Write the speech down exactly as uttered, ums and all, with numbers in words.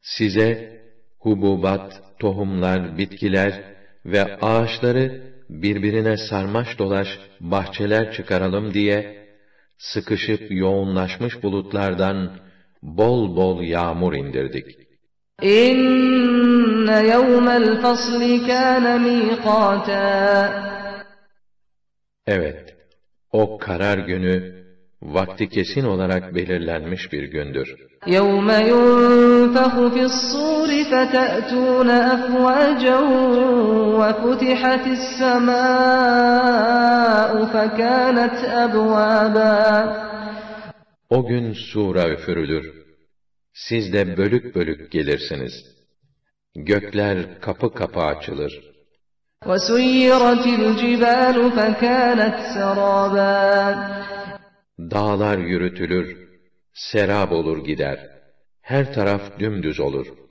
Size hububat, tohumlar, bitkiler ve ağaçları birbirine sarmaş dolaş bahçeler çıkaralım diye sıkışıp yoğunlaşmış bulutlardan bol bol yağmur indirdik. İnne yevmel fasli kâne mîkâtâ. Evet, o karar günü vakti kesin olarak belirlenmiş bir gündür. يَوْمَ يُنْفَخُ فِي الصُّورِ فَتَأْتُونَ أَفْوَاجًا وَفُتِحَتِ السَّمَاءُ فَكَانَتْ أَبْوَابًا. O gün sura üfürülür. Siz de bölük bölük gelirsiniz. Gökler kapı kapı açılır. وَسُيِّرَتِ الْجِبَالُ فَكَانَتْ سَرَابًا. Dağlar yürütülür, serap olur gider. Her taraf dümdüz olur.